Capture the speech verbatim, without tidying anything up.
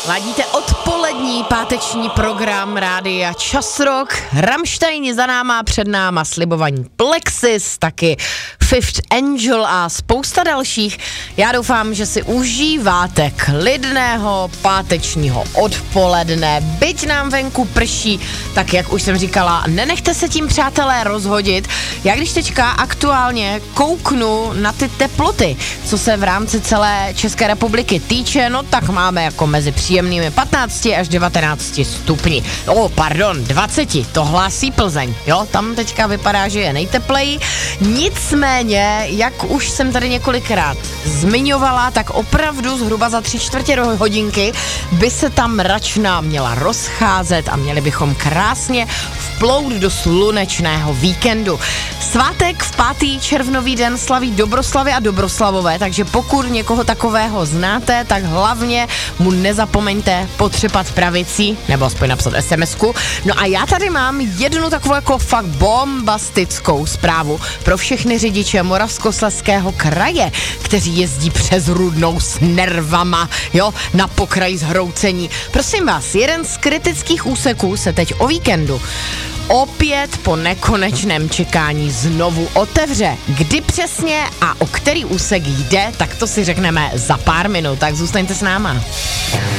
Ladíte odpolední páteční program Rádia Časrock. Rammstein za náma, před náma slibovaní Plexis, taky Fifth Angel a spousta dalších. Já doufám, že si užíváte klidného pátečního odpoledne. Byť nám venku prší, tak jak už jsem říkala, nenechte se tím, přátelé, rozhodit. Já když teďka aktuálně kouknu na ty teploty, co se v rámci celé České republiky týče, no tak máme jako mezi příjemnými patnácti až devatenácti stupni. O, pardon, dvaceti, to hlásí Plzeň, jo, tam teďka vypadá, že je nejtepleji. Nicméně, jak už jsem tady několikrát zmiňovala, tak opravdu zhruba za tři čtvrtě hodinky by se ta mračna měla rozcházet a měli bychom krásně vplout do slunečného víkendu. Svátek v pátý červnový den slaví Dobroslavy a Dobroslavové, takže pokud někoho takového znáte, tak hlavně mu nezapomeňte potřepat pravicí, nebo aspoň napsat es em esku. No a já tady mám jednu takovou jako fakt bombastickou zprávu pro všechny řidiče Moravskoslezského kraje, kteří jezdí přes Rudnou s nervama, jo, na pokraji zhroucení. Prosím vás, jeden z kritických úseků se teď o víkendu opět po nekonečném čekání znovu otevře. Kdy přesně a o který úsek jde, tak to si řekneme za pár minut, tak zůstaňte s náma.